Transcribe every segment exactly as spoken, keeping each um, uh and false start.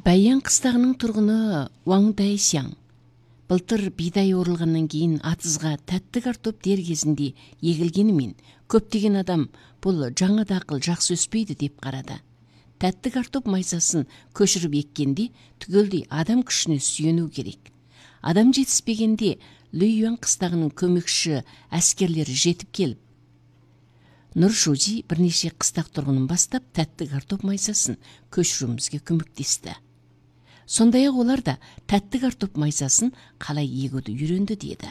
Баян кыстагынын тургуну Ваң Дайсяң. Былтыр бидай орылгандан кийин атызга тәтті картоп дер кезинде егилгенимен көптөгөн адам бул жаңы дакыл жакшы өспөйдү деп карады. Тәтті картоп майсасын көчүрүп эккенде түгөлдү адам күчүнө сүйөнүү керек. Адам жетиспегенде Люйюан кыстагынын көмөкчү аскерлери жетип келип, Нуршужи бир нече кыстак тургунун бастап тәтті картоп майсасын көчүрүүбүзгө көмөктести. Сондай ак олар да тәтті картоп майсасын калай эгүүнү үйрөндү деди.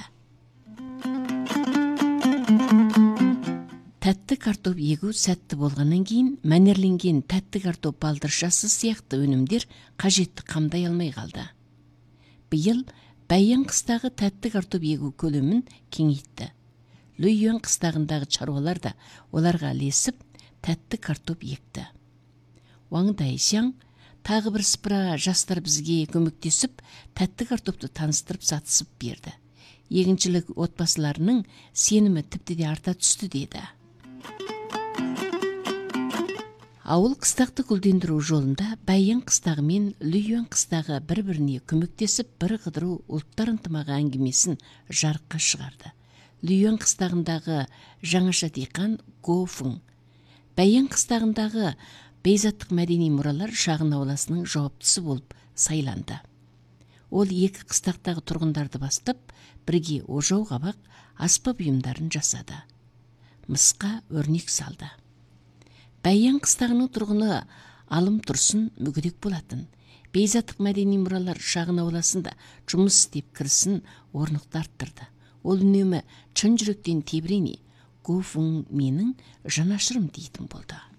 Тәтті картоп эгүү сәтті болгандан кийин манерленген тәтті картоп балдыршасы сыяктуу өнүмдөр кажетти камдай алмай калды. Быйыл Баян кыстагы тәтті картоп эгүү көлөмүн кеңейтти. Люйюан кыстагындагы чарбалар да оларга ілесіп тәтті картоп екті. Ваң Дайсяң тагы бир сыпыра жастар бизге көмөктөсүп тәтті картопту таныстырып сатысып берди. Эгинчилик отбасыларынын сеними типти да арта түстү деди. Ауыл кыстакты гүлдөндүрүү жолунда Баян кыстагы менен Люйюан кыстагы бири-бирине көмөктөсүп бир кыдыруу улуттар ынтымагы аңгемесин жарыкка чыгарды. Люйюан кыстагындагы жаңаша дыйкан Го Фың, Баян кыстагындагы бейзаттык мәдәни муралар шагын ауласынын жооптусу болуп сайланды. Ол эки кыстактагы тургундарды бастап, бирге ожоо кабак, аспап буюмдарын жасады. Мыска өрнөк салды. Баян кыстагынын тургуну Алым Турсун мүгүдүк болатын. Бейзаттык мәдәни муралар шагын ауласында жумуш иштеп кирсин орнукту арттырды. Ол үнөмө чын жүрөктөн тебирени, Го Фың менин жанашырым дейтин болду.